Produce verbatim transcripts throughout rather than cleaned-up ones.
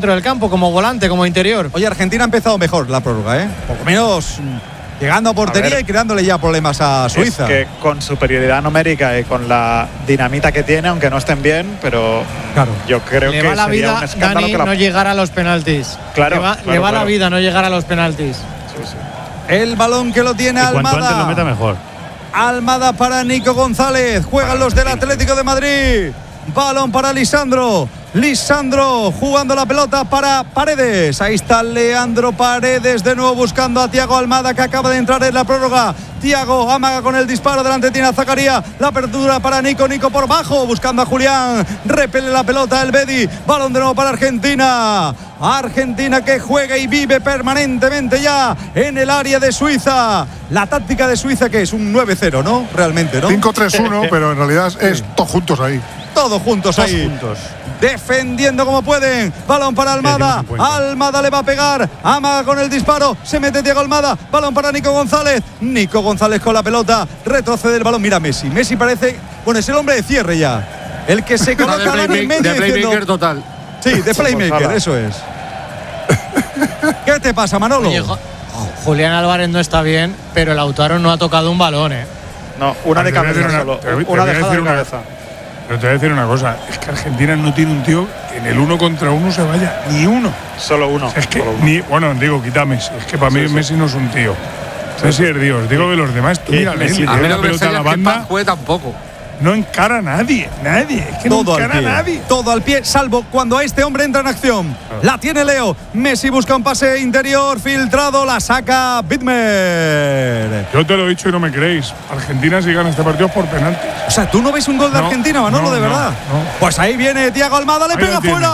del campo, como volante, como interior. Oye, Argentina ha empezado mejor la prórroga, ¿eh? Poco menos llegando a portería a y creándole ya problemas a Suiza. Es que con superioridad numérica y con la dinamita que tiene, aunque no estén bien, pero claro. yo creo le que va la sería vida, un escándalo Dani, que la... no llegar a los penaltis. Claro, le va, claro, le va claro. la vida no llegar a los penaltis. Sí, sí. El balón que lo tiene y cuanto Almada. antes lo meta mejor. Almada para Nico González. Juegan los del Atlético de Madrid. Balón para Lisandro. Lisandro jugando la pelota para Paredes. Ahí está Leandro Paredes de nuevo buscando a Thiago Almada, que acaba de entrar en la prórroga. Thiago amaga con el disparo, delante tiene a Zakaria. La apertura para Nico, Nico por bajo buscando a Julián. Repele la pelota el Bedi. Balón de nuevo para Argentina. Argentina que juega y vive permanentemente ya en el área de Suiza. La táctica de Suiza, que es un nueve cero, ¿no? Realmente, ¿no? cinco tres uno, pero en realidad es sí. todos juntos ahí. Todos juntos todos ahí. Juntos. Defendiendo como pueden. Balón para Almada. Almada le va a pegar. Amaga con el disparo. Se mete Thiago Almada. Balón para Nico González. Nico González con la pelota. Retrocede el balón. Mira Messi. Messi parece. Bueno, es el hombre de cierre ya. El que se coloca no, en el medio. De playmaker diciendo, total. Sí, de playmaker, eso es. ¿Qué te pasa, Manolo? Oye, Julián Álvarez no está bien, pero Lautaro no ha tocado un balón, ¿eh? No, una de cabeza una, solo. te, te una dejada de una, cabeza. Pero te voy a decir una cosa. Es que Argentina no tiene un tío que en el uno contra uno se vaya. Ni uno. Solo uno. O sea, es que solo uno. ni, bueno, digo, quita Messi. Es que para mí sí, sí. Messi no es un tío. Messi es Dios. Digo de los demás. Tú mira, Messi, a mí la no me pelota a la banda. Juegue tampoco. No encara a nadie, nadie. Es que todo no encara al pie, a nadie. Todo al pie, salvo cuando este hombre entra en acción. La tiene Leo. Messi busca un pase interior, filtrado, la saca Bitmer. Yo te lo he dicho y no me creéis. Argentina si gana este partido es por penaltis. O sea, ¿tú no ves un gol de no, Argentina, Manolo, no, de verdad? No, no. Pues ahí viene Thiago Almada, le ahí pega fuera.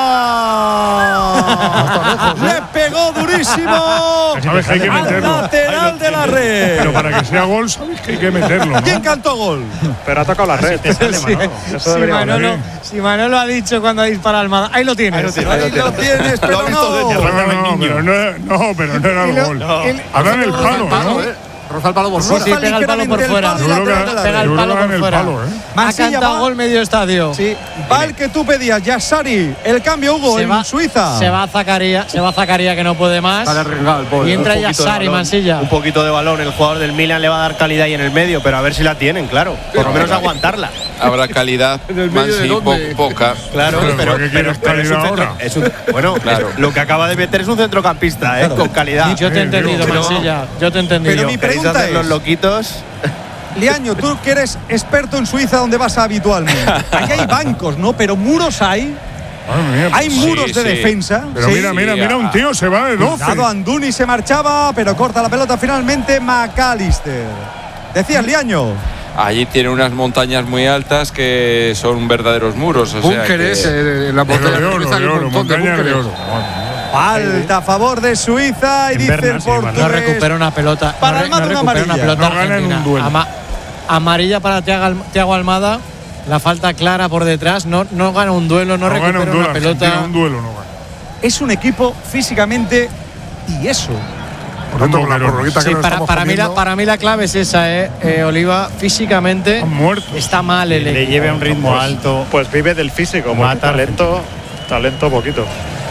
Le pegó durísimo. Sabes que hay que meterlo. Al lateral de la red. Pero para que sea gol, sabes que hay que meterlo, ¿no? ¿Quién cantó gol? Pero ha tocado la red. Si, si, Manolo, si Manolo ha dicho cuando ha disparado Almada, ahí lo tienes. Ahí lo tienes, ahí lo tienes pero no. No, no, pero no, no, pero no era el gol. Ahora en el palo, ¿no? Roza el palo por fuera. Sí, sí, pega el palo por fuera. Pega el palo por fuera. Ha cantado gol medio estadio. Sí. Va el que tú pedías, Yassari. El cambio, Hugo, en Suiza. Se va Zakaria, se va Zakaria que no puede más. Y entra Yassari, Mansilla. Un poquito de balón. El jugador del Milan le va a dar calidad ahí en el medio, pero a ver si la tienen, claro. Por lo menos aguantarla. Habrá calidad, Mansi, po poca. Claro, pero, pero, ¿qué pero, pero es un centro, es un, bueno, claro. es, lo que acaba de meter es un centrocampista, claro. eh, con calidad. Yo te he entendido, Mansilla. Yo te he entendido. Pero mi pregunta es, los loquitos. Liaño, tú que eres experto en Suiza, donde vas habitualmente. Aquí hay bancos, ¿no? Pero muros hay. Ah, mira, hay muros sí, de sí. defensa. Pero sí. mira, mira, mira, un tío se va de doce. Dado Anduni se marchaba, pero corta la pelota finalmente McAllister. Decías, Liaño. Allí tiene unas montañas muy altas que son verdaderos muros. O búnkeres, sea que... eh, la montaña de oro, de oro, montaña de oro. Falta a favor de Suiza y dice el portugués. No recupera una pelota. Para no, Almada no una recupera amarilla. una pelota no gana en argentina. un duelo. Ama amarilla para Thiago Almada. La falta clara por detrás. No, no gana un duelo, no, no recupera un duelo, una pelota. Un duelo no gana. Es un equipo físicamente y eso. Por tanto, con la prorroguita sí, que nos para, estamos para, mí la, para mí la clave es esa, eh, eh Oliva. Físicamente está mal el Le lleve a un ritmo pues, alto. Pues vive del físico. Mata talento, talento poquito.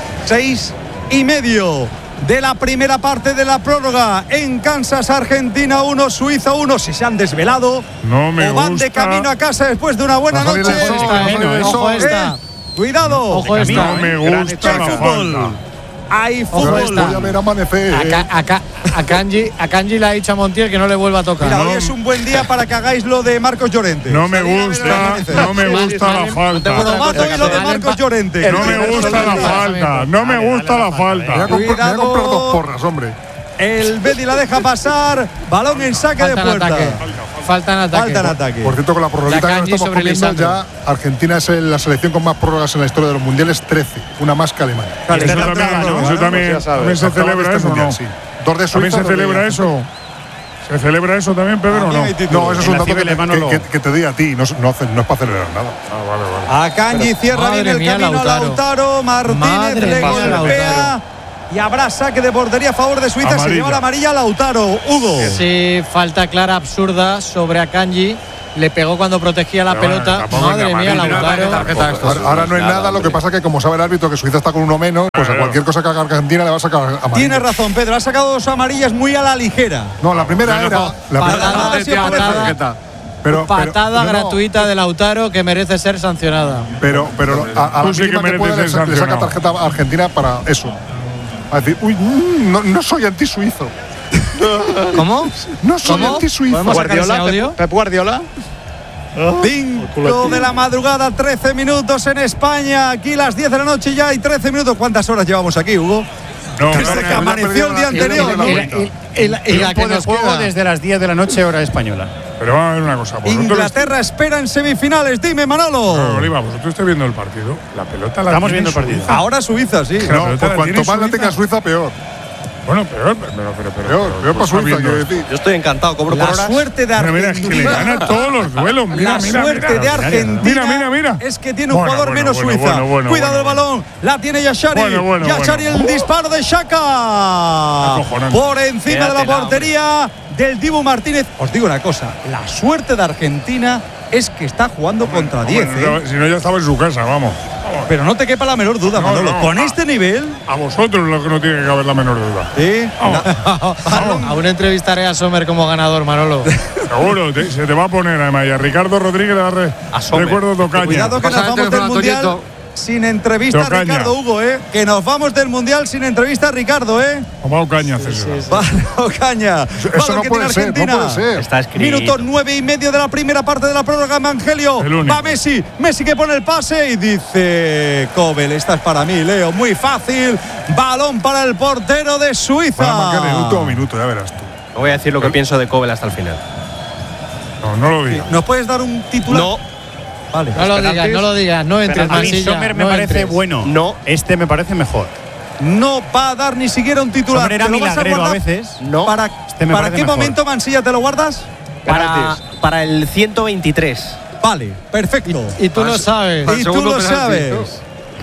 Seis y medio de la primera parte de la prórroga. En Kansas, Argentina uno, Suiza uno. Si se han desvelado no me o van gusta. de camino a casa después de una buena noche. Ojo esta. Cuidado. Ojo esta. No me gusta la falta. Hay fútbol. Voy a ver amanecer. A, a, a, Kanji, a Kanji le ha dicho a Montiel que no le vuelva a tocar. Mira, no. hoy es un buen día para que hagáis lo de Marcos Llorente. No me gusta, no me gusta la falta. Probato y lo de Marcos Llorente. No me gusta la falta, no me gusta la falta. Voy a comprar dos porras, hombre. El Bedi la deja pasar. Balón en saque de puerta. Falta en ataque. Falta en ataque. Por cierto, con la prórroga que nos estamos comiendo ya, Argentina es la selección con más prórrogas en la historia de los mundiales, trece. Una más que Alemania. Claro, eso también, traga, ¿no? eso también, pues también se celebra este eso, mundial, ¿no? Sí. Dos de Suiza, ¿También se celebra de eso? ¿Se celebra eso también, Pedro, o no? No, eso es un dato que, que, que, que te di a ti, no, no, no es para celebrar nada. Ah, vale, vale. A Kanji cierra bien el camino a Lautaro. Lautaro. Martínez le golpea. Y habrá saque de portería a favor de Suiza. Amarilla. Se lleva la amarilla a Lautaro. Hugo. Sí, falta clara absurda sobre Akanji. le pegó cuando protegía la Pero bueno, pelota. tampoco es Madre de mía, amarilla. Lautaro. Ahora, ahora no es nada, lo que pasa es que como sabe el árbitro que Suiza está con uno menos, pues a Claro. cualquier cosa que haga Argentina le va a sacar amarilla. Tiene razón, Pedro. Ha sacado dos amarillas muy a la ligera. No, la primera Pero era. no, La primera, patada, sí, patada, pero, patada pero- no, no, gratuita de Lautaro que merece ser sancionada. Pero, pero a, a la Tú sí que mínima que mereces pueda le, ser sa- le saca sancionado. tarjeta a Argentina para eso. A decir, uy, mm, no, no soy anti-suizo. ¿Cómo? No soy ¿Cómo? anti-suizo. ¿Podemos sacar ese Guardiola, audio? Pep, Pep Guardiola. cinco de la madrugada, trece minutos en España. Aquí las diez de la noche ya hay trece minutos. ¿Cuántas horas llevamos aquí, Hugo? No, Desde que amaneció el día anterior, ¿no? Y la, y- y la- y la que nos queda. desde las diez de la noche, hora española. pero vamos a ver una cosa. Vosotros Inglaterra espera en semifinales. Dime, No, Manolo. Oliva, vosotros estáis viendo el partido. La pelota la Estamos tiene viendo el partido. Suiza. Ahora Suiza, sí. La No, pelota pues la cuanto tiene más la Suiza. tenga Suiza, peor. Bueno, peor, pero, pero, pero, pero, Peor, peor para Suiza, quiero decir. Yo estoy encantado, cobro La por horas. suerte de Mira, mira, es que le Argentina. gana todos los duelos. Mira, La mira, suerte mira. de Argentina Mira, mira, mira. es que tiene un Bueno, jugador bueno, menos bueno, Suiza. bueno, bueno, Cuidado bueno, el balón, la tiene Yashari. Bueno, bueno, Yashari, bueno. el disparo de Shaka. Acojonante. Por encima de la Quédatela, portería del Dibu Martínez. Os digo una cosa, la suerte de Argentina es que está jugando contra diez, Bueno, ¿eh? no, si no, ya estaba en su casa, vamos. Pero no te quepa la menor duda, No, Manolo. no, Con a- este nivel, A vosotros lo que no tiene que caber la menor duda. ¿eh? Aún entrevistaré a Sommer como ganador, Manolo. Seguro, te- se te va a poner además. Y a Ricardo Rodríguez le da re- Asome. recuerdo tocaña. Cuidado que nos Pasa el vamos del teléfono a Mundial Toñeto. sin entrevista a Tocaña. Ricardo, Hugo, ¿eh? Que nos vamos del Mundial sin entrevista a Ricardo, ¿eh? O va Ocaña, César. Vale, Ocaña. Eso Balón no que puede tiene ser, no Argentina. puede ser. Está escrito. Minuto nueve y medio de la primera parte de la prórroga, Evangelio. El único. Va Messi, Messi que pone el pase y dice Kobel, esta es para mí, Leo, muy fácil. Balón para el portero de Suiza. Para marcar en el último minuto, ya verás tú. No voy a decir lo que pienso de Kobel hasta el final. No, no lo digas. ¿Nos puedes dar un titular? No, Vale. No lo digas, no lo digas, no entres, A mí Mansilla. Sommer me no parece entres. bueno. No. Este me parece mejor. No va a dar ni siquiera un titular. Sommer era ¿Te lo vas a milagrero a guardar? veces. no. ¿Para, Este me ¿para parece qué mejor. momento, Mansilla, te lo guardas? Para, para el ciento veintitrés. Vale, perfecto. Y tú lo sabes. Para el Y tú segundo lo penalti. sabes.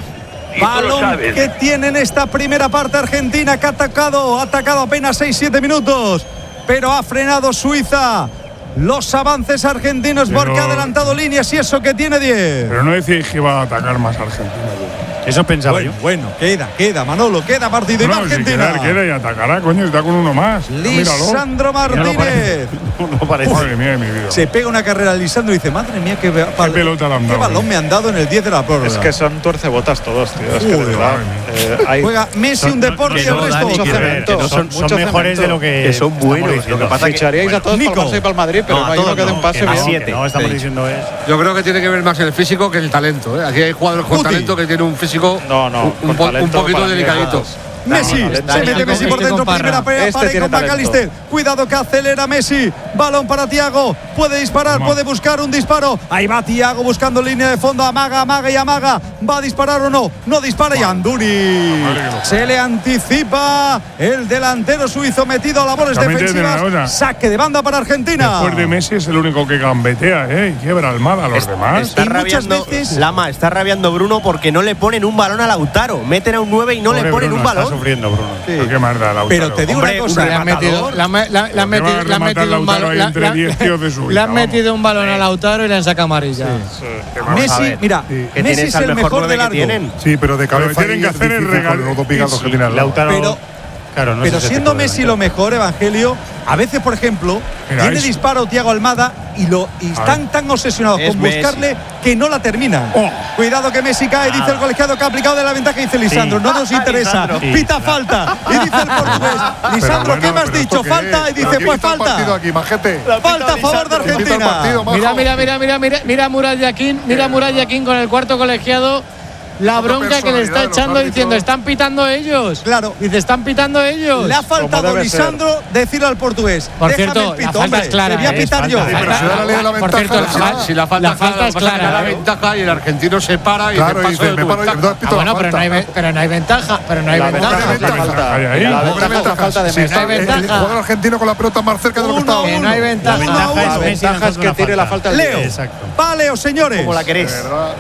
Balón que tiene en esta primera parte Argentina, que ha atacado, ha atacado apenas seis siete minutos, pero ha frenado Suiza. Los avances argentinos Pero- porque ha adelantado líneas y eso que tiene diez. Pero no decíais que iba a atacar más a Argentina. Eso pensaba Bueno, yo. bueno, queda, queda, Manolo, queda partido y No, va si Argentina. queda, queda y atacará, coño, está con uno más. Míralo. Lisandro Martínez. No parece. Madre mía de mi vida. Se pega una carrera Lisandro y dice, madre mía, qué, bal- pelota le han qué dado, balón eh. me han dado en el diez de la prórroga. Es que son tuercebotas todos, tío. Es que de Joder, verdad. madre eh, hay Juega Messi un deporte y el no, resto. Dani, mucho quiero ver, cemento, que no son, mucho son mejores cemento. de lo que, Que son estamos buenos. Lo diciendo. que pasa que. ficharíais a todos Nico. para el Barça y para el Madrid, pero No, no, a hay uno todos que dé no, un pase Que no, bien. siete. que no, estamos Sí. diciendo es. Yo creo que tiene que ver más el físico que el talento. ¿eh? Aquí hay jugadores con Guti. talento que tienen un físico No, no, un, con un po- un talento poquito para mí, delicadito. vamos. Messi, No, no, se Dani, mete Dani, Messi por estoy dentro, con primera Parra. pelea Este para tiene con talento. McAllister. Cuidado que acelera Messi. Balón para Thiago. Puede disparar, Vamos. puede buscar un disparo. Ahí va Thiago buscando línea de fondo. Amaga, amaga y amaga. ¿Va a disparar o no? No dispara y Anduri. madre que lo Se le anticipa el delantero suizo metido a labores También tiene defensivas. una cosa. Saque de banda para Argentina. Después de Messi es el único que gambetea, ¿eh? Y quiebra Almada a los demás. Está Y muchas rabiando, veces- Lama, está rabiando Bruno porque no le ponen un balón a Lautaro. Meten a un nueve y no Pobre le ponen Bruno, un Está balón. sufriendo, Bruno. Pero qué más da, Lautaro. Pero te digo Hombre, una cosa. Le han metido, le han me- la- le han Porque va a metido, le han rematar metido un Lautaro balón. ahí la- entre la- diez tíos de su Le han hija, metido un balón a Lautaro y le han sacado amarilla. Qué mal. Messi, ver. mira, Sí. Que Messi tienes es al el mejor mejor nueve de que largo. tienen. Sí, pero de cabeza tienen ahí que es hacer el difícil regalo. con los dos picados Sí, que tiene al lado. Lautaro. Pero claro, no es Pero ese siendo tipo de Messi delantero. lo mejor, Evangelio, a veces, por ejemplo, Mira, tiene es- disparo Thiago Almada y, lo, y están tan obsesionados Es con Messi. buscarle que no la terminan. Oh. Cuidado que Messi cae, dice el colegiado que ha aplicado de la ventaja, dice Lisandro, no nos interesa, Lisandro. Sí, pita claro. falta. Y dice el portugués, Pero Lisandro, bueno, ¿qué me has pero dicho? ¿esto qué Falta. es? Y dice, ¿Quién pues quita el partido falta. aquí, majete? Falta a favor de ¿Quién quita el partido, Argentina. majo? Mira, mira, mira, mira, mira, mira a Murat Yakin, mira a Murat Yakin con el cuarto colegiado. La Poca bronca que le está personalidad de los echando árbitros. diciendo, están pitando ellos. Claro. Dice, están pitando ellos. Le ha faltado debe Lisandro decirle al portugués. Por déjame cierto, el la pito, falta hombre, es clara. te voy a ¿eh? pitar Es yo. falta, pero si ahora le da la Por ventaja, cierto, la, si fa- Si la falta, la falta es pasa que da clara. la ¿eh? ventaja y el argentino se para y Claro, dice, y paso dice, de me tu paro y ventaja. dos Ah, pitos bueno, la pero no, hay, falta. ve- pero no hay ventaja. Pero no hay La ventaja. ventaja es la ventaja. falta. Hay ahí. La Pobre ventaja es la ventaja. falta de Si Messi. está No hay el- el ventaja. jugador argentino con la pelota más cerca de lo que Uno, estaba. Que no hay La ventaja. ventaja uno. es La Messi ventaja es lanzando que una tire la falta. falta al Leo, diez. Exacto. vale, o señores. Como la querés.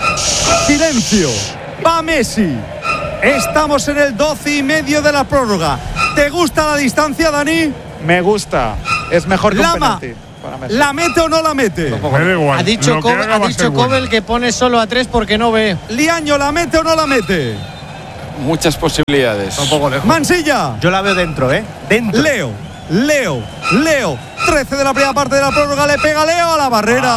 Silencio. Va Messi. Estamos en el doce y medio de la prórroga. ¿Te gusta la distancia, Dani? Me gusta. Es mejor que un Lama. penalti. para Messi. ¿La mete o no la mete? Me da igual. Ha dicho, Lo que Kobe, haga ha va a dicho ser bueno. Kobe que pone solo a tres porque no ve. Liaño, ¿la mete o no la mete? Muchas posibilidades. Un poco lejos. Mansilla. Yo la veo dentro, ¿eh? Dentro. Leo, Leo, Leo. trece de la primera parte de la prórroga. Le pega Leo a la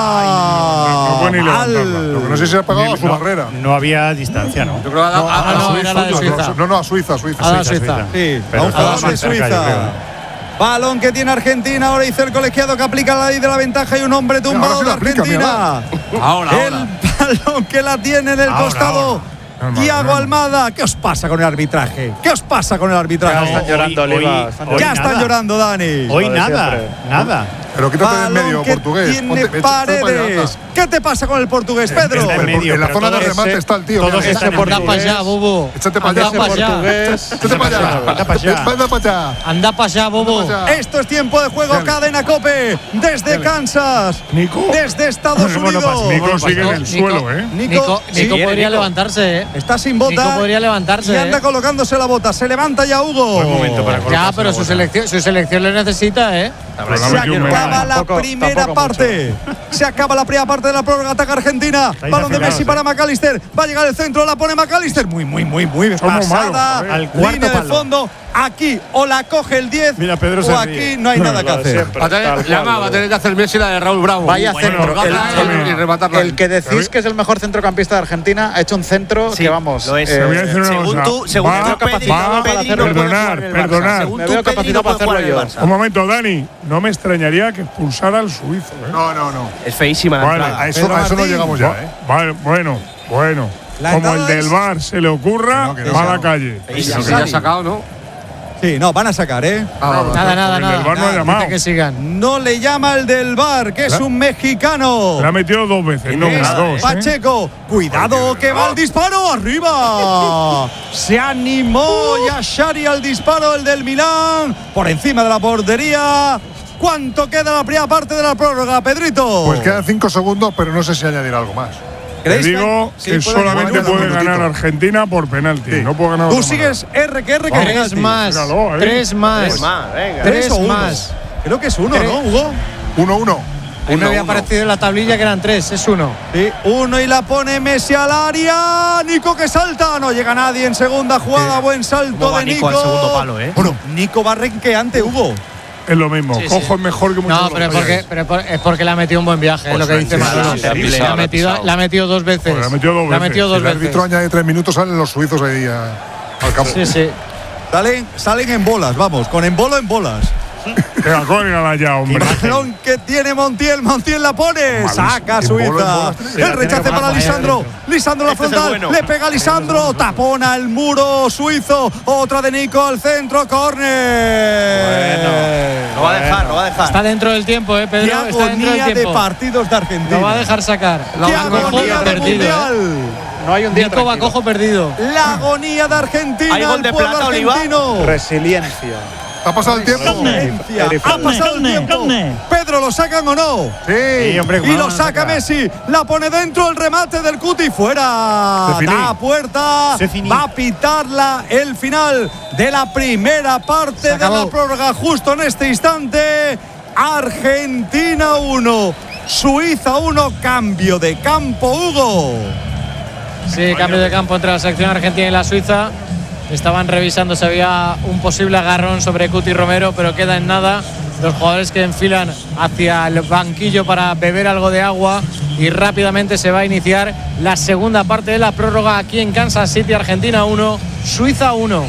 barrera. No puede ni levantarla. Lo que no sé si se ha pegado a su no, barrera. No había distancia, ¿no? Yo creo que a, a- a no, Suiza. era la de Suiza. No, no, a Suiza, Suiza. A la Suiza. Suiza. Sí, Pero a un estaba jugador de más cerca, yo Suiza. creo. Balón que tiene Argentina. Ahora dice el colegiado que aplica la ley de la ventaja y un hombre tumbado ahora sí de la aplica, Argentina. Ahora, El ahora. balón que la tiene en el Ahora, costado. ahora. Normal, Thiago normal. Almada. ¿Qué os pasa con el arbitraje? ¿Qué os pasa con el Ya arbitraje? están llorando, hoy- Oliva. hoy- están hoy Ya llorando. están nada. llorando, Dani. Hoy Lo de nada, siempre. nada. Pero quítate del Balón medio, que portugués. tiene Ponte- vete- vete para allá, Paredes. anda. ¿Qué te pasa con el portugués, Pedro? Está en Pero medio, en la pero zona de todos- remate está el tío. todos mira. están Anda para portugués. allá, bobo. Échate para Anda allá. para allá. Portugués. Échate para allá. Anda para allá. Anda para allá. Anda para allá, bobo. Anda para allá. Esto es tiempo de juego, Dale. cadena Cope, desde Kansas, Nico. desde Estados Bueno, Unidos. pues Nico sigue en el Nico- suelo, ¿eh? Nico, Nico, sí, Nico viene, podría Nico. levantarse, ¿eh? Está sin bota. Nico podría levantarse, y anda ¿eh? colocándose la bota. Se levanta ya Hugo. Buen momento para Ya, colocarse pero la su bota. selección, su selección le necesita, ¿eh? Pero le ha Se metido un acaba medal. la Tampoco- primera tampoco parte. Se acaba la primera parte de la prórroga. Ataca Argentina. Estáis Balón de afilados, Messi eh. para McAllister. Va a llegar el centro. La pone McAllister. Muy, muy, muy, muy Somos pasada. malos, joder. Al cuarto Línea de palo. fondo. Aquí o la coge el diez Mira, Pedro o se aquí ríe. no hay nada que Lo de hacer. siempre, Va a tener- tal le llama, cual, va a lo tener que hacer Messi la de Raúl Bravo. Vaya Bueno, centro. colgarla El- y, y rematarla. El que decís que es el mejor centrocampista de Argentina ha hecho un centro Sí, que vamos. lo es. Te voy a eh, decir una Según cosa. tú, según Va- tú, Pedri, va- Pedri no puede perdonar, jugar en el Barça. perdonar. Según Me tú, veo Pedri capacitado no para puede jugar en el hacerlo yo. Barça. Un momento, Dani. No me extrañaría que expulsara al suizo, ¿eh? No, no, no. Es feísima la Vale. entrada. A eso, Pedro a eso no Martín. llegamos ya, ¿eh? Vale, bueno, bueno. La Como el entrada del es- Bar se le ocurra, Que no, que no, va a que la no. calle. Feísima. Lo que ya ha sacado, ¿no? Sí, no, van a sacar, ¿eh? Ah, va, va. Nada, nada, El del nada. Bar no ha Nada, llamado. dice que sigan. No le llama el del bar, que es ¿La? un mexicano. Le ha metido dos veces, no Es una, dos. ¿eh? Pacheco, cuidado que va el disparo arriba. Se animó Yashari al disparo, el del Milán, por encima de la portería. ¿Cuánto queda la primera parte de la prórroga, Pedrito? Pues quedan cinco segundos, pero no sé si añadir algo más. Te ¿Creéis digo sí, que puede solamente ganar un puede minutito? ganar Argentina por penalti. Sí. No puede ganar Tú de otra sigues R que R que Vamos. Tres penalti. más. Míralo, ¿eh? Tres más. Es más, venga. ¿Tres Tres o uno? más. Creo que es uno, Tres. ¿no, Hugo? uno uno. A mí me Uno, había uno. parecido en la tablilla que eran tres, es uno. Sí, uno y la pone Messi al área. Nico que salta. No llega nadie en segunda jugada. Buen salto ¿Cómo va de Nico Nico. al segundo palo, eh? Bueno, Nico va renqueante, Hugo. Es lo mismo. Sí, sí. Cojo es mejor que muchos No, de pero, los es porque, países. pero es por- es porque le ha metido un buen viaje, es Pues lo que dice sí, Manolo. sí, sí, sí, sí, Le sí, ha sí, metido, sí. le ha metido dos veces. Pues le ha metido dos Le ha metido veces. dos El veces. árbitro añade tres minutos, salen los suizos ahí a- al campo. Sí, sí. Salen, salen en bolas, vamos, con embolo en bolas. Venga, córrela ya, hombre. Balón que tiene Montiel, Montiel la pone, saca En bola, en Suiza. bola. El rechace para Vaya, Lisandro. Lisandro la Este es el frontal, bueno. le pega a Lisandro, tapona el muro suizo. Otra de Nico al centro, córner. Lo va a dejar, lo va a dejar. Está dentro del tiempo, eh, Qué Pedro. Está dentro agonía del de tiempo. partidos de Argentina. Lo va a dejar sacar. Qué La agonía cojo de perdido, eh. mundial. No hay un día Nico tranquilo. Bacojo perdido. La agonía de Argentina. ¿Hay gol el de pueblo plata, Oliva? argentino. Resiliencia. ¿Ha pasado el tiempo? Resiliencia. Ha pasado el tiempo. Pedro, ¿lo sacan o no? Sí. hombre, Y ¿cómo lo van a saca sacar? Messi, la pone dentro, el remate del Cuti fuera. Se finí. Da puerta, Se finí. va a pitarla el final de la primera parte de acabó. la prórroga justo en este instante. Argentina uno, Suiza uno, cambio de campo, Hugo. Sí, cambio de campo entre la selección argentina y la Suiza. Estaban revisando si había un posible agarrón sobre Cuti Romero, pero queda en nada. Los jugadores que enfilan hacia el banquillo para beber algo de agua y rápidamente se va a iniciar la segunda parte de la prórroga aquí en Kansas City. Argentina uno, Suiza uno.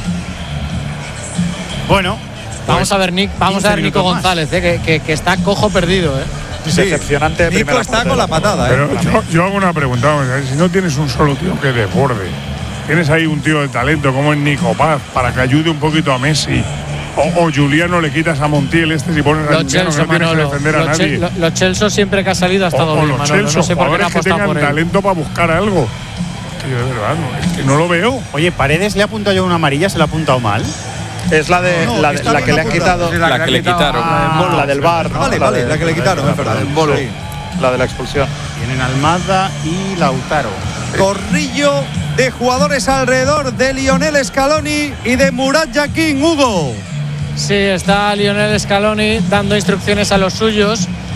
Bueno, Vamos a ver, Nick, vamos quince a ver Nico minutos más. González, eh, que, que- que está cojo perdido. Eh. Decepcionante de Nico primera está parte con de la patada, Pero ¿eh? yo, yo hago una pregunta. Vamos a ver, si no tienes un solo tío que desborde, tienes ahí un tío de talento como es Nico Paz para que ayude un poquito a Messi. O, o Juliano le quitas a Montiel este si pones a Los Juliano, que Chelsea, no tienes que Manolo. defender a Los, nadie. Chel- lo- los Chelsea siempre que ha salido ha O, estado o bien, los Manolo. Chelsea, No sé por qué no ha jugadores que apostado tengan por él. talento para buscar algo. Que yo de verdad, no, es que no lo veo. oye, Paredes le ha apuntado yo una amarilla, se la ha apuntado mal. Es la de No, la, de- está la bien que le han apuntado. quitado. Sí, La que le quitaron. Ah, la del bar, ¿no? Vale, la vale, de- la que le quitaron, es verdad. del bolo. Sí. La de la expulsión. Tienen Almada y Lautaro. Corrillo de jugadores alrededor de Lionel Scaloni y de Murat Yakin, Hugo. Sí, está Lionel Scaloni dando instrucciones a los suyos.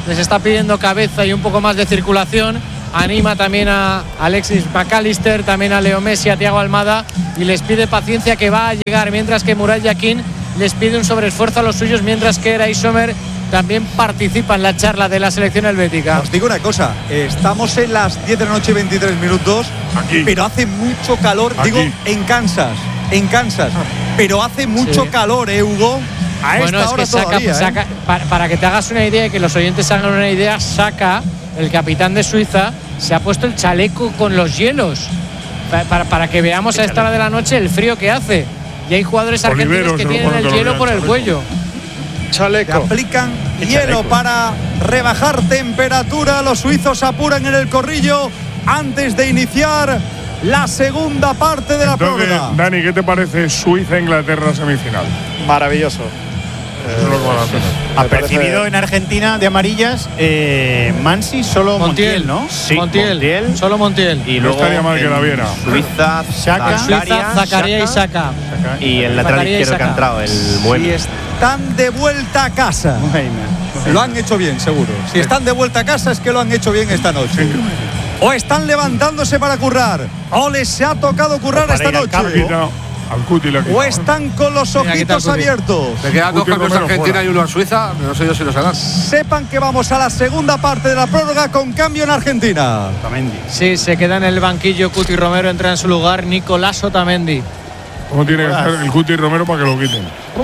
les está pidiendo cabeza y un poco más de circulación. Anima también a Alexis McAllister, también a Leo Messi, a Thiago Almada, y les pide paciencia, que va a llegar, mientras que Murat Yakin les pide un sobreesfuerzo a los suyos, mientras que Eray Sommer también participa en la charla de la selección helvética. Os digo una cosa, estamos en las diez de la noche y veintitrés minutos, Aquí. pero hace mucho calor, Aquí. digo, en Kansas, en Kansas, pero hace mucho Sí. calor, ¿eh, Hugo? A Bueno, esta es hora que saca, todavía, ¿eh? saca para, para que te hagas una idea y que los oyentes hagan una idea, Saka, el capitán de Suiza, se ha puesto el chaleco con los hielos para, para, para que veamos a esta hora de la noche el frío que hace. Y hay jugadores argentinos Oliveros que se lo tienen pone el todos los hielo días, por el chaleco. cuello. Le Chaleco. aplican Qué hielo chaleco. para rebajar temperatura. Los suizos apuran en el corrillo antes de iniciar la segunda parte de la Entonces, prórroga. Dani, ¿qué te parece Suiza-Inglaterra semifinal? Maravilloso. Eso es lo que van a hacer. Apercibido en Argentina de amarillas, eh, Mansi, solo Montiel, ¿no? Sí, Montiel, Montiel. solo Montiel. Y No luego estaría mal que en la viera. Suiza, Xhaka. Suiza, Zakaria y Saka. Y el lateral Zakaria y izquierdo que ha Saka. entrado, el Si Muemi. están de vuelta a casa, Bueno. lo han hecho bien, seguro. Si están de vuelta a casa es que lo han hecho bien esta noche. O están levantándose para currar, o les ha tocado currar para esta ir al noche. campo. Quita, al Cuti le ha O quitado. están con los Mira, quita el ojitos Cuti. abiertos. Le quedan dos Guti cambios a Romero Argentina fuera. y uno a Suiza. No sé yo si los harán. Sepan que vamos a la segunda parte de la prórroga con cambio en Argentina. Otamendi. Sí, se queda en el banquillo Cuti Romero, entra en su lugar Nicolás Otamendi. ¿Cómo tiene que estar el Cuti Romero para que lo quiten?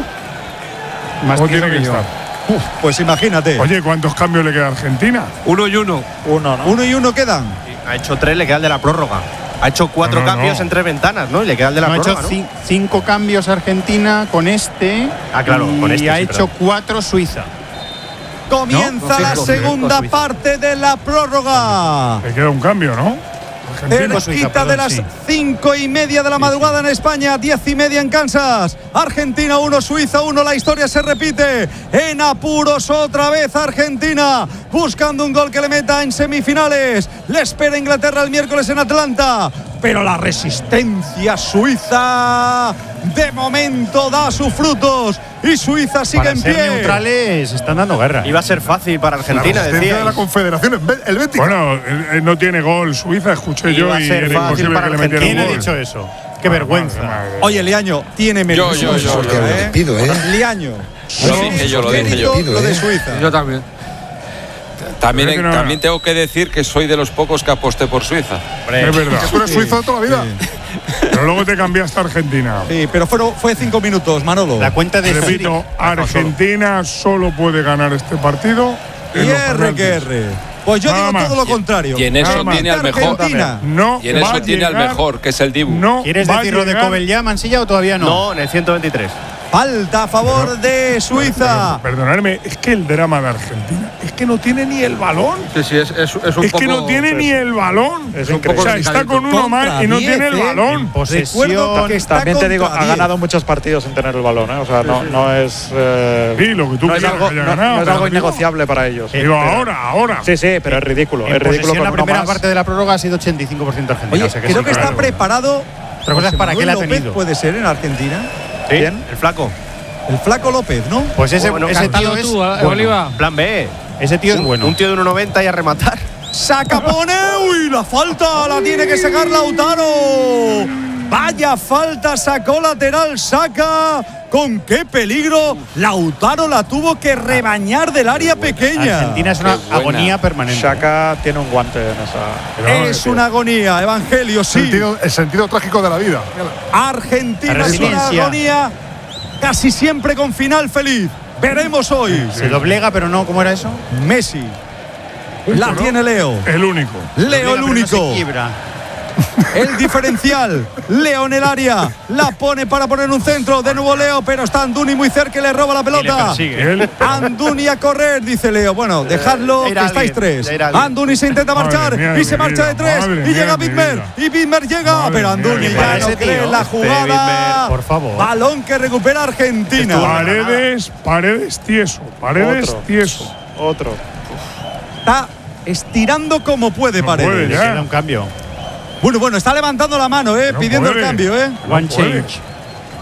Más ¿Cómo que tiene que yo. estar? Pues imagínate. Oye, ¿cuántos cambios le queda a Argentina? Uno y uno. Uno, ¿no? Uno y uno quedan. Ha hecho tres, le queda el de la prórroga. Ha hecho cuatro No, no, cambios no. en tres ventanas, ¿no? Y le queda el de la No, ha hecho prórroga, ¿no? ci- cinco cambios Argentina con este. Ah, claro, y con este, ha sí, hecho perdón. cuatro Suiza. Comienza No, la cinco, segunda cinco, parte de la prórroga. Le queda un cambio, ¿no? Argentina. Cerquita perdón, de las sí. cinco y media de la madrugada en España, diez y media en Kansas. Argentina uno, Suiza uno. La historia se repite. En apuros otra vez Argentina, buscando un gol que le meta en semifinales. Le espera Inglaterra el miércoles en Atlanta. Pero la resistencia suiza de momento da sus frutos y Suiza sigue Para en ser pie. neutrales están dando guerra. Iba a ser fácil para La Argentina, resistencia decía. de la Confederación Helvética. Bueno, eh, eh, no tiene gol Suiza, escuché yo, Iba a y ser era fácil imposible para que le metiera un ¿Quién ha gol. dicho eso? Qué Madre, vergüenza. madre. Oye, Liaño, tiene mérito. Yo, yo, yo, Porque yo. lo ¿eh? pido, ¿eh? Liaño. Lo dije yo, lo dije yo. Mérito, lo de Suiza. Yo también. También, Pero es que no- también tengo que decir que soy de los pocos que aposté por Suiza. Es verdad. Tú eres suizo de toda la vida. Pero luego te cambiaste a Argentina. Sí, pero fueron, fue cinco minutos, Manolo. La cuenta de Repito, Argentina solo puede ganar este partido. en Y los R penaltis. que R. Pues yo Nada digo más. todo lo contrario. Y en eso Nada más. tiene al mejor. Argentina. No Y en va eso a tiene al llegar- mejor, que es el Dibu. No ¿Quieres va a decir lo de llegar- Cobel Mansilla o todavía no? No, en el ciento veintitrés. Falta a favor de Suiza. Pero, perdonadme, es que el drama de Argentina es que no tiene ni el balón. Sí, sí, es, es, es un Es poco. que no tiene ni el balón. Es un poco O sea, está delicadito. con uno más y no Contra tiene el diez, ¿eh? balón. Posesión. Recuerdo que está También te digo, contra ha diez. ganado muchos partidos sin tener el balón, ¿eh? O sea, no, no es. eh, Sí, lo que tú no es quieras algo, que haya no- ganado, no es pero algo digo- innegociable para ellos. Digo, Pero- ahora, ahora. Sí, sí, pero es ridículo. En Es ridículo posesión, con la uno primera más. parte de la prórroga ha sido ochenta y cinco por ciento Argentina. Oye, o sea que creo sí, que está claro. preparado. Otra cosa es José para qué Manuel le ha López tenido. puede ser en Argentina. ¿Sí? ¿Quién? El flaco. El flaco López, ¿no? Pues ese, Bueno, ese tío cántalo es tú, ¿eh, bueno. Oliva. Plan B. Ese tío es Un- bueno. Un tío de uno noventa y a rematar. Saca, pone. Uy, la falta la tiene que sacar Lautaro. Vaya falta, sacó lateral, saca. Con qué peligro. Lautaro la tuvo que rebañar del área pequeña. Argentina es una Qué buena. agonía permanente. Shaka tiene un guante en esa. Es una agonía, Evangelio, sí. Sentido- el sentido trágico de la vida. Argentina La es una resiliencia. agonía casi siempre con final feliz. Veremos hoy. Se doblega, pero no, ¿cómo era eso? Messi. La ¿no? tiene Leo. El único. Leo Doblega, el pero no único. se quiebra. El diferencial. Leo en el área. La pone para poner un centro. De nuevo Leo, pero está Anduni muy cerca y le roba la Y le pelota. persigue. Él, Anduni a correr, dice Leo. Bueno, dejadlo, Era que estáis alguien, tres. era alguien. Anduni se intenta Madre marchar mía de y mi se marcha vida, de tres. madre Y mía llega de mi Bitmer. vida. Y Bitmer llega, Madre pero mía Anduni de mi ya vida. no Ese cree tío, en la este jugada. Bitmer, por favor. Balón que recupera Argentina. Paredes, Paredes tieso. Paredes Otro. tieso. Otro. Está estirando como puede, No Paredes. puede Le ya. queda un cambio. Bueno, bueno, está levantando la mano, eh, No pidiendo puede. el cambio, eh. No One puede. change.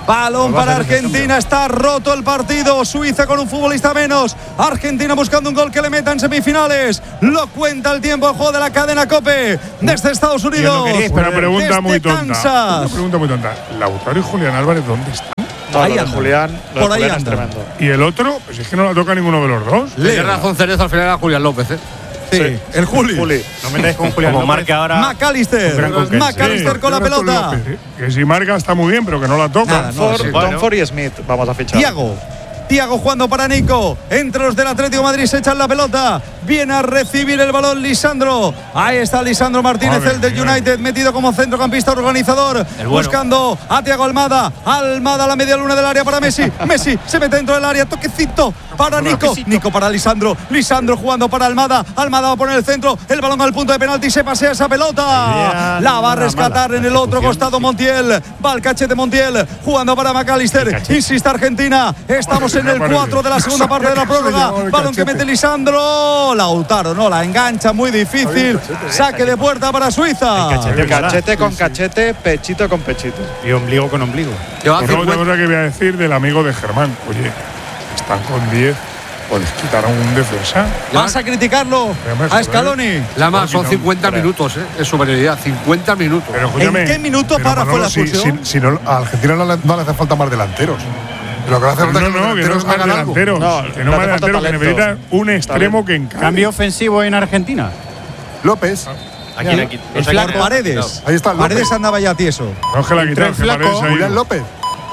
Balón para Argentina, está roto el partido. Suiza con un futbolista menos. Argentina buscando un gol que le meta en semifinales. Lo cuenta el tiempo de juego de la cadena COPE desde Estados Unidos. Una pregunta muy tonta. Kansas. Una pregunta muy tonta. Lautaro y Julián Álvarez, ¿dónde están? No, ahí lo de anda. Julián, lo de Por ahí Julián es anda. tremendo. ¿Y el otro? Pues es que no la toca ninguno de los dos. Tiene razón Cerezo, al final era Julián López, ¿eh? Sí, sí, el Juli. Juli. No metáis con Julián. Como López. marque ahora. McAllister. Sí, McAllister con la Tiene razón pelota. López, ¿eh? Que si marca está muy bien, pero que no la toca. Nada, no, Dumford, sí. Dumford y Smith vamos a fichar. Tiago. Tiago jugando para Nico. Entre los del Atlético de Madrid se echan la pelota. Viene a recibir el balón Lisandro. Ahí está Lisandro Martínez, Madre el del mía. United, metido como centrocampista organizador. bueno. Buscando a Tiago Almada. Almada a la media luna del área para Messi. Messi se mete dentro del área. Toquecito para Nico. Nico para Lisandro. Lisandro jugando para Almada. Almada va a poner el centro. El balón al punto de penalti. Se pasea esa pelota. idea La va a no era rescatar mala. en el La otro ejecución. costado Montiel. Va al cachete Montiel. Jugando para McAllister. Insiste Argentina. Estamos en el cuatro de la segunda parte de la prórroga. Balón que mete Lisandro. Lautaro, no, la engancha muy difícil. Saque de puerta para Suiza. Cachete, cachete con cachete, pechito con pechito. Y ombligo con ombligo. Lleva Pues luego otra cincuenta. cosa que voy a decir del amigo de Germán. Oye, están con diez. Pues quitar a un defensa. Vas a criticarlo a Scaloni. La más, son No, cincuenta hombre. minutos, ¿eh? Es superioridad, cincuenta minutos. Pero escúchame. ¿En qué minuto Pero, para fue Manolo, la si, expulsión? si- si no, a Argentina no le, no le hace falta más delanteros. Lo que le hace falta No, es que no, los que no es delanteros más hagan algo. delantero. No, que le no más hace falta delantero, que talento. necesita un extremo que encaje. Cambio ofensivo en Argentina. López. ¿A quién aquí? El flaco Paredes. Ahí está López. Paredes andaba ya tieso. No es que la quitar, el que flaco, Paredes ha ido. Julián López.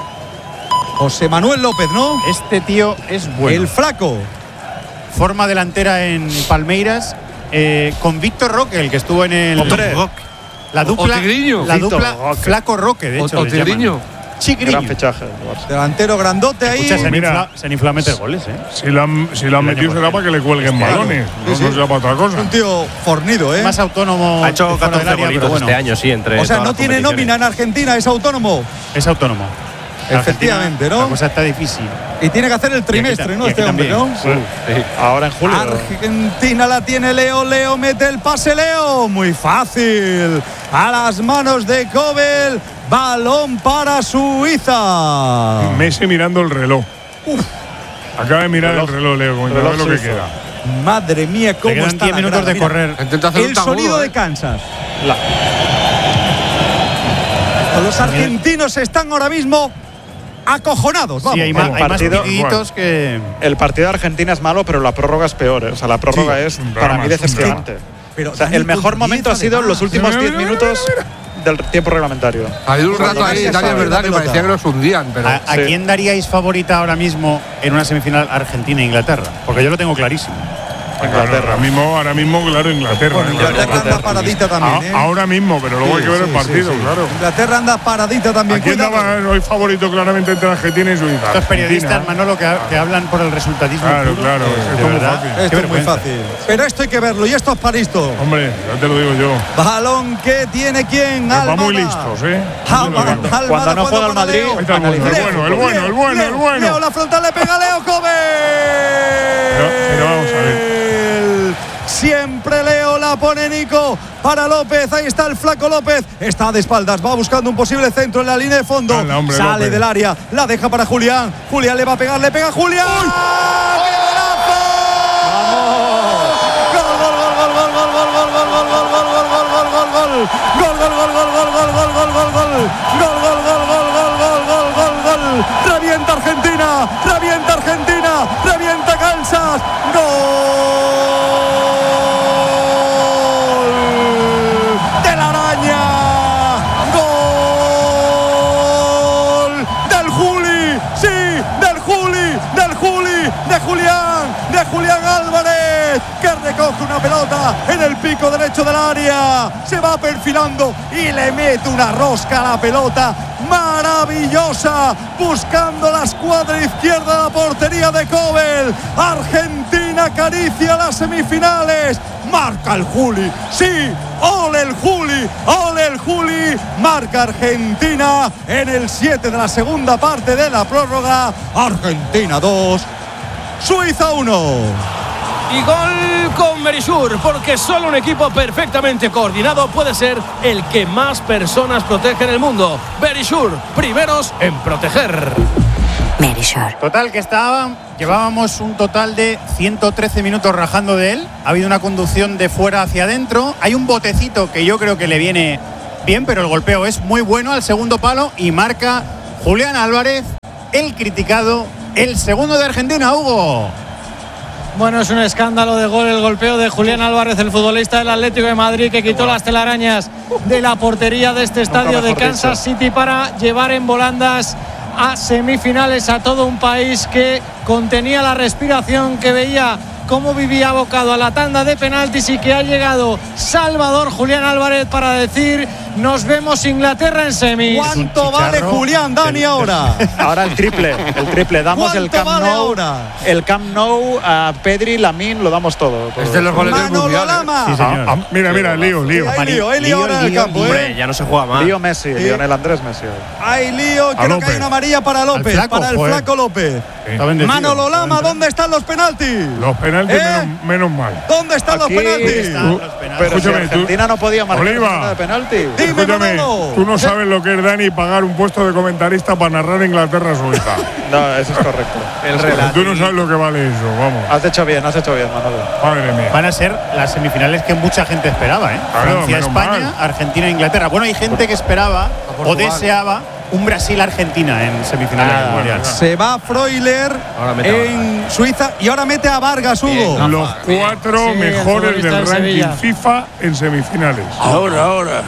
José Manuel López, ¿no? Este tío es bueno. El flaco. Forma delantera en Palmeiras eh, con Víctor Roque, el que estuvo en el. Hombre. La dupla. O Tigriño. La Víctor dupla Roque. Flaco Roque, de O- hecho. o les llaman. Tigriño. Chigriño. Gran fichaje. del Barça. Delantero grandote ahí. Escucha, se han, Mira. inflado, se han inflado a meter goles, ¿eh? Si lo han, si lo han El metido año será para que le cuelguen Este año. balones. Sí, No, sí. no será para otra cosa. Un tío fornido, ¿eh? Más autónomo. Ha hecho de fuera del catorce área, golitos pero bueno, este año, sí, entre O sea, todas no las tiene competiciones. nómina en Argentina, es autónomo. Es autónomo. Efectivamente, Argentina, ¿no? La cosa está difícil. Y tiene que hacer el Y aquí trimestre, ta- ¿no? y Este aquí hombre, también. ¿no? Sí. Ahora en julio. Argentina la tiene Leo, Leo mete el pase Leo, muy fácil, a las manos de Kobel, balón para Suiza. Messi mirando el reloj. Acaba de mirar el reloj, Leo, como Reloj no ve lo que suizo. queda. Madre mía, Le cómo quedan está diez la minutos grada, de mira. correr. Intenta hacer un El tamudo, sonido ¿eh? de Kansas. La- Los argentinos están ahora mismo acojonados. Vamos. Sí, hay, vamos. más, hay más Partido- piquitos que. El partido de Argentina es malo, pero la prórroga es peor. ¿eh? O sea, la prórroga Sí, es un para drama, mí es un decepcionante. Pero O sea, Dani, el mejor con momento ha diez, sido en los además. últimos Mira, diez mira, minutos del tiempo reglamentario. Ha habido un Cuando rato ahí, García Dani, es sabe verdad la que pelota. parecía que los hundían, pero. ¿A, a Sí. quién daríais favorita ahora mismo en una semifinal Argentina-Inglaterra? Porque yo lo tengo clarísimo. Inglaterra. Ahora mismo, ahora mismo, claro, Inglaterra. Bueno, Inglaterra Inglaterra. anda paradita A- también, ¿eh? Ahora mismo, pero luego hay que ver Sí, el sí, partido, sí, sí. claro. Inglaterra anda paradita también. Aquí Cuidado. andaba hoy favorito claramente entre Argentina y Suiza. Estos periodistas, Argentina. Manolo, que, ha- que hablan por el resultadismo. Claro, puro, claro, eh, es de muy verdad. fácil. Qué Esto es muy vergüenza. fácil. Pero esto hay que verlo y esto es para esto. Hombre, ya te lo digo yo. Balón que tiene quién. Nos va Almada. muy listos, ¿eh? Almada, Cuando- Almada cuando no juega el para Madrid, Leo. Ahí está el bueno, el Leo, bueno, el bueno, el bueno, el Leo, bueno. Leo, la frontal le pega a Leo Kobe. Pero- pero vamos a ver. Siempre Leo la pone Nico para López. Ahí está el flaco López. Está de espaldas. Va buscando un posible centro en la línea de fondo. Hala, hombre, Sale López. del área. La deja para Julián. Julián le va a pegar. Le pega a Julián. ¡Qué golazo! Gol, gol, gol, gol, gol, gol, gol, gol, gol, gol, gol, gol, gol, gol, gol, gol, gol. Gol, gol, gol, gol, gol, gol, gol, gol, gol, gol. Gol, gol, gol, gol, gol, gol, gol, gol, gol. Revienta Argentina. Revienta Argentina. Revienta Kansas. Gol de la araña. Gol del Juli. Sí, del Juli, del Juli, de Julián, de Julián Álvarez, que recoge una pelota en el pico derecho del área. Se va perfilando y le mete una rosca a la pelota. Maravillosa, buscando la escuadra izquierda de la portería de Kobel. Argentina acaricia las semifinales. Marca el Juli, sí, ole el Juli, ole el Juli. Marca Argentina en el siete de la segunda parte de la prórroga. Argentina dos, Suiza uno. Y gol con Verisur, porque solo un equipo perfectamente coordinado puede ser el que más personas protege en el mundo. Verisur, primeros en proteger. Verisur. Total, que estaba, llevábamos un total de ciento trece minutos rajando de él. Ha habido una conducción de fuera hacia adentro. Hay un botecito que yo creo que le viene bien, pero el golpeo es muy bueno al segundo palo y marca Julián Álvarez, el criticado, el segundo de Argentina, Hugo. Bueno, es un escándalo de gol el golpeo de Julián Álvarez, el futbolista del Atlético de Madrid, que quitó las telarañas de la portería de este estadio de Kansas City para llevar en volandas a semifinales a todo un país que contenía la respiración, que veía cómo vivía abocado a la tanda de penaltis y que ha llegado Salvador Julián Álvarez para decir: nos vemos Inglaterra en semis. ¿Cuánto vale Julián, Dani, ahora? Ahora el triple, el triple. Damos el Camp vale Nou, ahora? el Camp Nou a Pedri, Lamine, lo damos todo. todo. Es de los goles del Mundial. Lama. Sí, señor. Ah, ah, mira, mira, lío, lío. Sí, hay lío, hay lío ahora en el campo, Hombre, ¿eh? ya no se juega más. Lío Messi, Sí. Lionel Andrés Messi. Hay lío, creo López. que hay una amarilla para López, flaco, para el joder. flaco López. Está bendecido. Manolo Lama, ¿dónde están los penaltis? Los penaltis, ¿Eh? menos, menos mal. ¿Dónde están Aquí los penaltis? están Tú- los penaltis. Pero si Escúchame, tú- Argentina no podía marcar Oliva. de penalti. Dime, Escúchame, Manolo. tú no sabes lo que es, Dani, pagar un puesto de comentarista para narrar Inglaterra-Suiza. No, eso es correcto. El relato. Tú no sabes lo que vale eso, vamos. Has hecho bien, has hecho bien, Manolo. Madre mía. Van a ser las semifinales que mucha gente esperaba, ¿eh? Claro, Francia, menos España, mal. Argentina, Inglaterra. Bueno, hay gente que esperaba o Portugal. deseaba un Brasil-Argentina en semifinales Ah, del Mundial. Se va Freuler Ahora mete a en Suiza y ahora mete a Vargas, Hugo. Los cuatro Sí, el mejores futbolista del del ranking Sevilla. FIFA en semifinales. Ahora, ahora.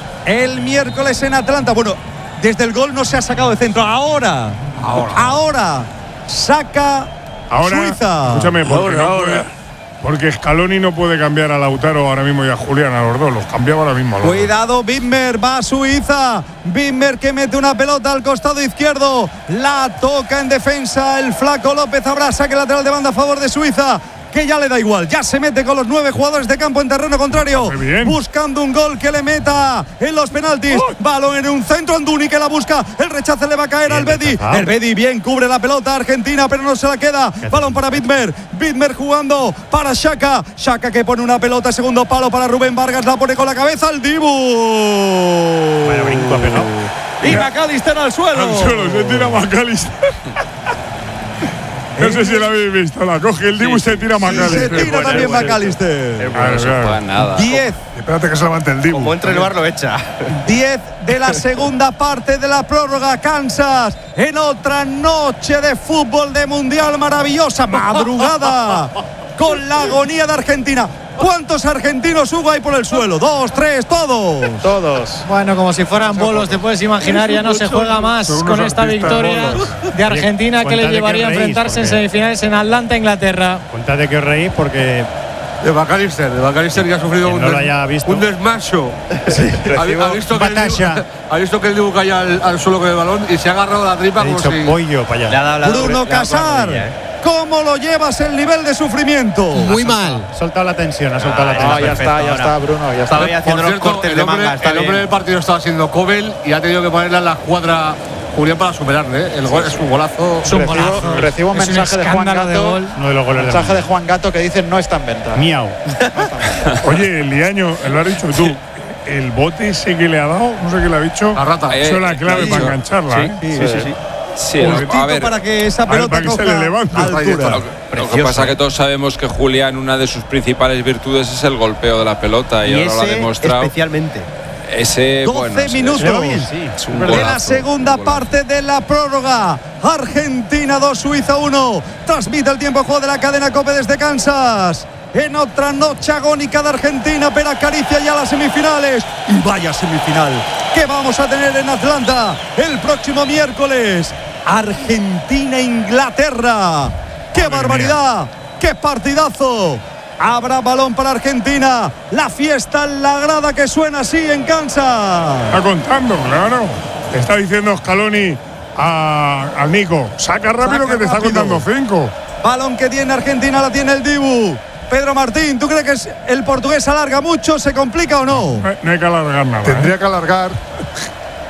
El miércoles en Atlanta. Bueno, desde el gol no se ha sacado de centro. Ahora. Ahora. Ahora. Saca Ahora, Suiza. escúchame, porque, Ahora, no ahora. puede- porque Scaloni no puede cambiar a Lautaro ahora mismo y a Julián, a los dos. Los cambiaba ahora mismo. a los dos. Cuidado, Bimmer, va a Suiza. Bimmer que mete una pelota al costado izquierdo. La toca en defensa el flaco López. Habrá saque lateral de banda a favor de Suiza, que ya le da igual. Ya se mete con los nueve jugadores de campo en terreno contrario. Muy bien. Buscando un gol que le meta en los penaltis. Balón en un centro. Anduni que la busca. El rechace le va a caer al Bedi. rechazado. El Bedi bien cubre la pelota Argentina, pero no se la queda. Balón para Bidmer. Bidmer jugando para Xhaka. Xhaka que pone una pelota. Segundo palo para Rubén Vargas. La pone con la cabeza al Dibu. Vaya brinco ha pegado. Y McAllister al suelo. Al suelo, se tira McAllister. No sé si lo habéis visto. La coge el Dibu y se tira Y se McAllister. tira también McAllister. Bueno, Claro, no se claro. juega nada. diez. Espérate que se levante el Dibu. Como entre el bar lo echa. diez de la segunda parte de la prórroga. Kansas en otra noche de fútbol de mundial maravillosa. Madrugada con la agonía de Argentina. ¿Cuántos argentinos, Hugo, hay por el suelo? ¿Dos, tres, todos? Todos. Bueno, como si fueran bolos, te puedes imaginar, ya no se juega más Son unos con esta artistas victoria bolos. de Argentina que le Cuéntale llevaría a que reís, enfrentarse en porque- semifinales en Atlanta, Inglaterra. Contad que os reís porque De McAllister, de McAllister que ha sufrido Quien un, no lo des- haya visto. un desmayo. ha, ha visto que el batalla. Dibu- ha visto que el Dibu caía al, al suelo con el balón y se ha agarrado la tripa he como dicho si. voy yo para Le ha allá. dado la Bruno doble- le ha dado con la Casar, rodilla, ¿eh? ¿cómo lo llevas el nivel de sufrimiento? Muy mal. Ha soltado la tensión, ha soltado la Ah, tensión. ya perfecto, está, ya ahora. está, Bruno, ya está. Estaba ahí haciendo Por los cierto, cortes el de hombre, manga. Está el hombre bien. del partido estaba siendo Kobel y ha tenido que ponerle a la escuadra Julián para superarle. ¿eh? El gol es un golazo. Es un Recibo, golazo. recibo un Es un mensaje de Juan escándalo de Gato. gol. Uno de los goles de Mensaje de Manga. Juan Gato que dice no está en venta. Miau. Oye, Liaño, lo has dicho tú. El bote ese que le ha dado, no sé qué le ha dicho. La rata. Eso es la Eh, clave sí. para engancharla. Sí. ¿eh? Sí, sí, sí. Sí, lo- Justito a ver, para que esa a ver, pelota para que se coja le levante. altura. lo que, lo que pasa es que todos sabemos que Julián, una de sus principales virtudes es el golpeo de la pelota y, Y ahora lo ha ese demostrado. especialmente. Ese, doce bueno, es- minutos Le va bien, sí. es un de golazo, la segunda un golazo. parte de la prórroga. Argentina dos, Suiza uno. Transmite el tiempo de juego de la cadena COPE desde Kansas. En otra noche agónica de Argentina, pero acaricia ya las semifinales. Y vaya semifinal que vamos a tener en Atlanta el próximo miércoles. Argentina-Inglaterra. ¡Qué Madre barbaridad! ¡Qué partidazo! Habrá balón para Argentina. La fiesta en la grada que suena así en Kansas. Está contando, claro. Está diciendo Scaloni a, al Nico. Saca rápido Saca que te está rápido. contando cinco. Balón que tiene Argentina, la tiene el Dibu. Pedro Martín, ¿tú crees que es- el portugués alarga mucho? ¿Se complica o no? No hay- no hay que alargar nada. ¿eh? Tendría que alargar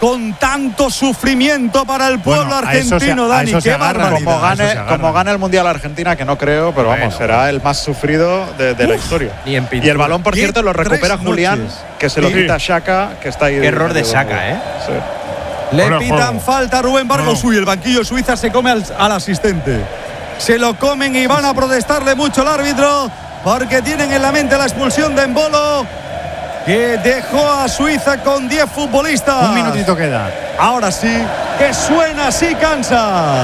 con tanto sufrimiento para el pueblo bueno, argentino, se, Dani, qué barbaridad. Como gane, como gane el Mundial Argentina, que no creo, pero vamos, bueno, será el más sufrido de, de Uf, la historia. Y, en y el balón, por cierto, lo recupera Julián, noches. que se lo sí. quita Xhaka, que está ahí. Qué error de Xhaka, ¿eh? Sí. Le pitan falta a Rubén Vargas. Uy, el banquillo Suiza se come al, al asistente. Se lo comen y van a protestarle mucho al árbitro, porque tienen en la mente la expulsión de Embolo, que dejó a Suiza con diez futbolistas. Un minutito queda. Ahora sí, que suena así Kansas.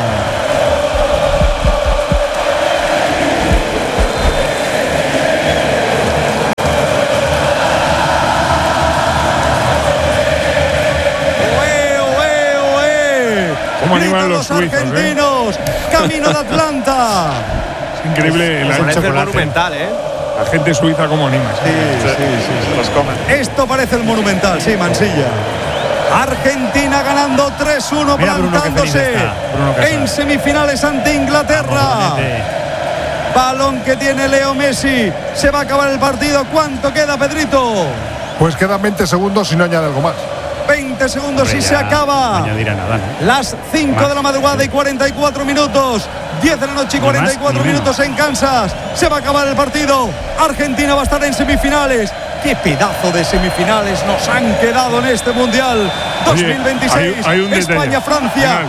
¿Cómo animan los, los suizos, argentinos? ¿Eh? Camino de Atlanta. Es increíble el ancho monumental, ¿eh? La gente suiza como anima. Sí, sí, sí, sí, se los comen. Esto parece el Monumental, sí, Mansilla. Argentina ganando tres uno, plantándose en semifinales ante Inglaterra. Balón que tiene Leo Messi. Se va a acabar el partido. ¿Cuánto queda, Pedrito? Pues quedan veinte segundos si no añade algo más. veinte segundos y se acaba. No añadirá nada, ¿no? Las cinco de la madrugada y cuarenta y cuatro minutos. diez de la noche y cuarenta y cuatro minutos en Kansas. Se va a acabar el partido. Argentina va a estar en semifinales. Qué pedazo de semifinales nos han quedado en este Mundial dos mil veintiséis. Oye, hay, hay España-Francia.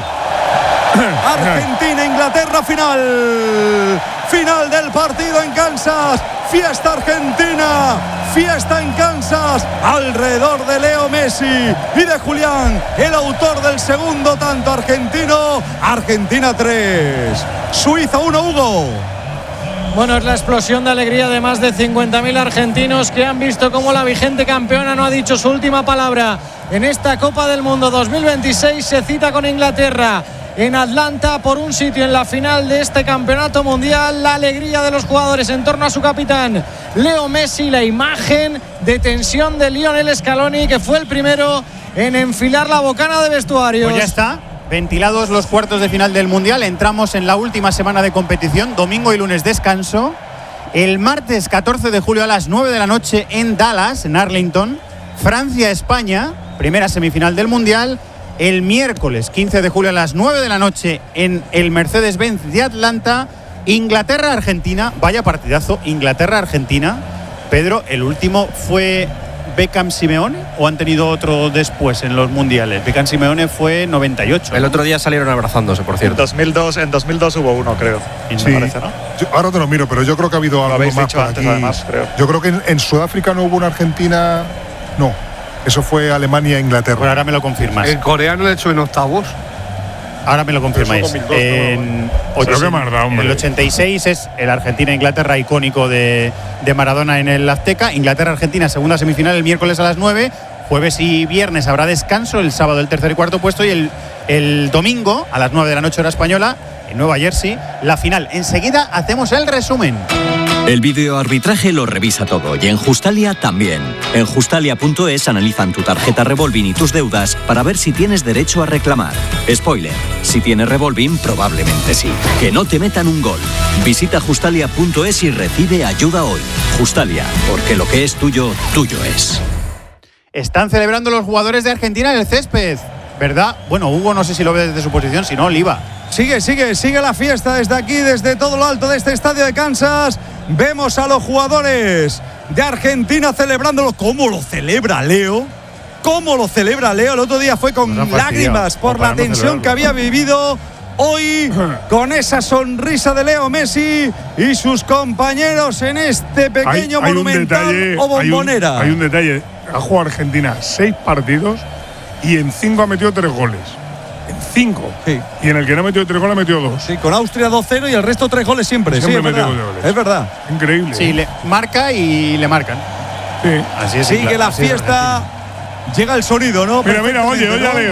Argentina-Inglaterra final. Final del partido en Kansas. Fiesta argentina. Fiesta en Kansas, alrededor de Leo Messi y de Julián, el autor del segundo tanto argentino. Argentina tres, Suiza uno, Hugo. Bueno, es la explosión de alegría de más de cincuenta mil argentinos que han visto cómo la vigente campeona no ha dicho su última palabra en esta Copa del Mundo dos mil veintiséis. Se cita con Inglaterra en Atlanta por un sitio en la final de este campeonato mundial. La alegría de los jugadores en torno a su capitán Leo Messi, la imagen de tensión de Lionel Scaloni, que fue el primero en enfilar la bocana de vestuarios. Pues ya está, ventilados los cuartos de final del mundial. Entramos en la última semana de competición, domingo y lunes descanso. El martes catorce de julio a las nueve de la noche en Dallas, en Arlington, Francia-España, primera semifinal del mundial. El miércoles quince de julio a las nueve de la noche en el Mercedes-Benz de Atlanta, Inglaterra-Argentina. Vaya partidazo, Inglaterra-Argentina. Pedro, ¿el último fue Beckham-Simeone o han tenido otro después en los mundiales? Beckham-Simeone fue noventa y ocho. El otro día salieron abrazándose, por cierto. En dos mil dos, en dos mil dos hubo uno, creo. Sí. Me parece, ¿no? Yo, ahora te lo miro, pero yo creo que ha habido lo algo habéis más dicho por antes, aquí. Además, creo. Yo creo que en, en Sudáfrica no hubo una Argentina. No. Eso fue Alemania-Inglaterra. Bueno, ahora me lo confirmas. El coreano le echó en octavos. Ahora me lo confirmáis. En el ochenta y seis es el Argentina-Inglaterra icónico de, de Maradona en el Azteca. Inglaterra-Argentina, segunda semifinal el miércoles a las nueve. Jueves y viernes habrá descanso. El sábado el tercer y cuarto puesto. Y el, el domingo a las nueve de la noche hora española en Nueva Jersey, la final. Enseguida hacemos el resumen. El videoarbitraje lo revisa todo y en Justalia también. En justalia punto es analizan tu tarjeta Revolving y tus deudas para ver si tienes derecho a reclamar. Spoiler, si tienes Revolving probablemente sí. Que no te metan un gol. Visita justalia punto es y recibe ayuda hoy. Justalia, porque lo que es tuyo, tuyo es. Están celebrando los jugadores de Argentina en el césped, ¿verdad? Bueno, Hugo no sé si lo ve desde su posición, si no, Oliva. Sigue, sigue, sigue la fiesta desde aquí, desde todo lo alto de este estadio de Kansas. Vemos a los jugadores de Argentina celebrándolo. ¿Cómo lo celebra Leo? ¿Cómo lo celebra Leo? El otro día fue con lágrimas por la tensión que había vivido. Hoy, con esa sonrisa de Leo Messi y sus compañeros en este pequeño hay, hay monumental detalle, o bombonera. Hay un, hay un detalle. Ha jugado Argentina seis partidos y en cinco ha metido tres goles. En cinco. Sí. Y en el que no ha metido tres goles ha metido dos. Sí, con Austria dos cero y el resto tres goles siempre. Siempre sí, es, metido verdad. goles. Es verdad. Increíble. Sí, le marca y le marcan. Sí. Así es. Sigue claro, la así es fiesta. Llega el sonido, ¿no? Mira, mira, oye, oye a Leo.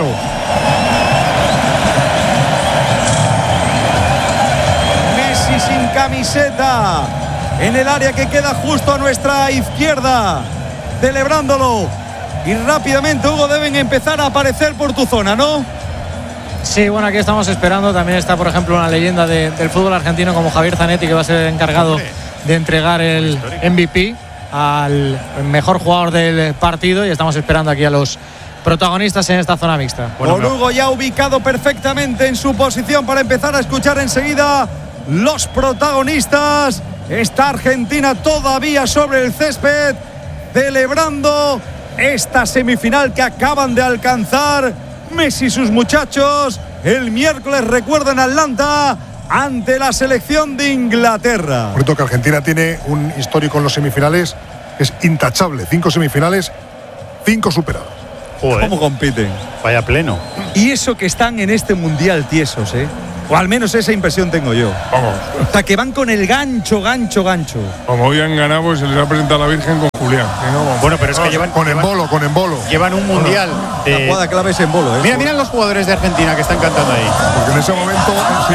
Messi sin camiseta. En el área que queda justo a nuestra izquierda. Celebrándolo. Y rápidamente, Hugo, deben empezar a aparecer por tu zona, ¿no? Sí, bueno, aquí estamos esperando. También está, por ejemplo, una leyenda de, del fútbol argentino como Javier Zanetti, que va a ser el encargado Hombre. de entregar el M V P al mejor jugador del partido. Y estamos esperando aquí a los protagonistas en esta zona mixta. Bueno, Orugo ya ubicado perfectamente en su posición para empezar a escuchar enseguida los protagonistas. Está Argentina todavía sobre el césped, celebrando esta semifinal que acaban de alcanzar Messi y sus muchachos. El miércoles, recuerden, Atlanta ante la selección de Inglaterra. Por cierto que Argentina tiene un histórico en los semifinales, es intachable. Cinco semifinales, cinco superadas. Joder. ¿Cómo compiten? Vaya pleno. Y eso que están en este mundial tiesos, ¿eh? O al menos esa impresión tengo yo. Vamos. O sea, que van con el gancho, gancho, gancho. Como hoy han ganado, pues se les ha presentado a la Virgen con Julián. No, bueno, pero es que llevan con embolo, con embolo. Llevan un mundial. Bueno, de... La jugada clave es embolo, ¿eh? Mira, mira los jugadores de Argentina que están cantando ahí. Porque en ese momento